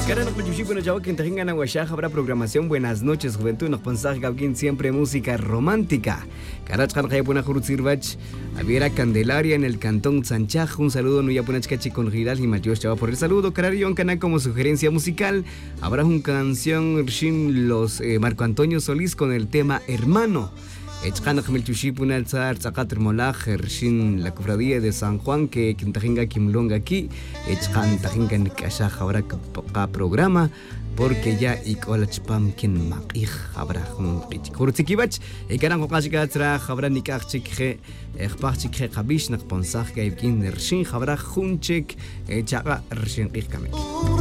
Cara nos puchushi bueno chavo que tengan a Guayaj habrá programación. Buenas noches, juventud. Nos pensar que siempre música romántica. Cara chan kaya puna jurutsirvach. Aviera Candelaria en el cantón Sanchaj. Un saludo no ya puna chcachi con Giral y Matios chava por el saludo. Cararion Cana como sugerencia musical. Habrá una canción Shin los Marco Antonio Solís con el tema Hermano. Echkana Milchushi Punal Tzar Tzakatr Molaj, Ershin la cofradía de San Juan, que Quintajinga Kimlonga aquí, Echkan Tajinga Nikashah habrá programa, porque ya Ikolachpam Kin Makij habrá un Kurtikibach, Ekaran Hokashika Tra habrá Nikachik, Ekpachik Kabish, Nakponsach, Gaibkin, Ershin habrá Hunchik, Echaga Ershin Ikame.